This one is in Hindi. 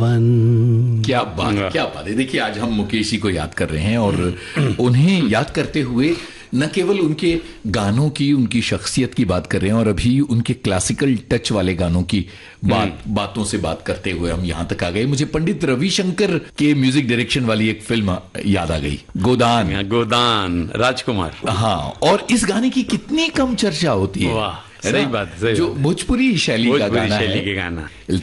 क्या बात है। देखिए, आज हम मुकेश जी को याद कर रहे हैं और उन्हें याद करते हुए न केवल उनके गानों की, उनकी शख्सियत की बात कर रहे हैं, और अभी उनके क्लासिकल टच वाले गानों की बातों से बात करते हुए हम यहां तक आ गए। मुझे पंडित रविशंकर के म्यूजिक डायरेक्शन वाली एक फिल्म याद आ गई, गोदान, राजकुमार। हाँ, और इस गाने की कितनी कम चर्चा होती है। वाह, सही बात, जो भोजपुरी शैली का गाना है।